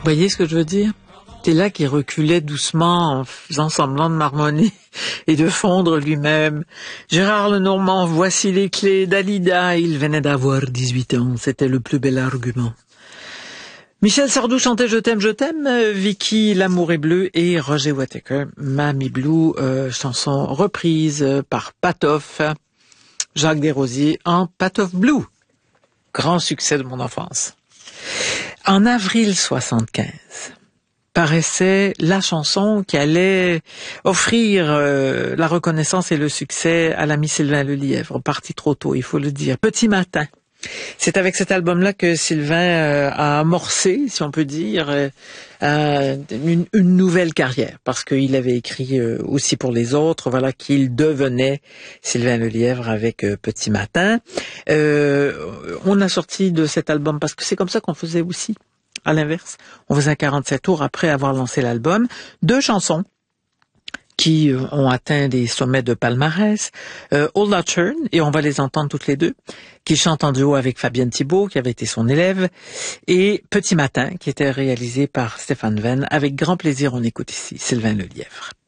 Voyez ce que je veux dire? C'est là qu'il reculait doucement en faisant semblant de marmonner et de fondre lui-même. Gérard Lenormand, voici les clés. Dalida, il venait d'avoir 18 ans. C'était le plus bel argument. Michel Sardou chantait Je t'aime, Vicky, L'amour est bleu et Roger Whittaker, Mamie Blue, chanson reprise par Patof, Jacques Desrosiers en Patof Blue. Grand succès de mon enfance. En avril 75, paraissait la chanson qui allait offrir la reconnaissance et le succès à l'ami Sylvain Lelièvre, parti trop tôt, il faut le dire. Petit matin. C'est avec cet album-là que Sylvain a amorcé, si on peut dire, une nouvelle carrière, parce qu'il avait écrit aussi pour les autres, voilà, qu'il devenait Sylvain Lelièvre avec Petit Matin. On a sorti de cet album, parce que c'est comme ça qu'on faisait aussi, à l'inverse. On faisait 47 tours après avoir lancé l'album, 2 chansons qui ont atteint des sommets de palmarès, All That Turn, et on va les entendre toutes les deux, qui chante en duo avec Fabienne Thibault, qui avait été son élève, et Petit Matin, qui était réalisé par Stéphane Venn. Avec grand plaisir, on écoute ici Sylvain Lelièvre.